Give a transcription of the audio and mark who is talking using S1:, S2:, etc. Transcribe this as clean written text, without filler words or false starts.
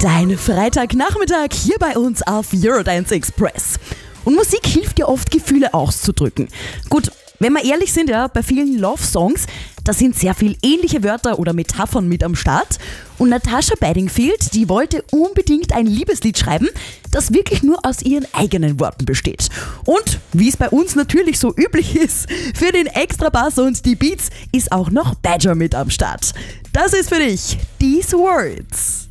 S1: Dein Freitagnachmittag hier bei uns auf Eurodance Express. Und Musik hilft dir oft, Gefühle auszudrücken. Gut, wenn wir ehrlich sind, ja, bei vielen Love-Songs, da sind sehr viel ähnliche Wörter oder Metaphern mit am Start. Und Natasha Bedingfield, die wollte unbedingt ein Liebeslied schreiben, das wirklich nur aus ihren eigenen Worten besteht. Und, wie es bei uns natürlich so üblich ist, für den Extrabass und die Beats ist auch noch Badger mit am Start. Das ist für dich These Words.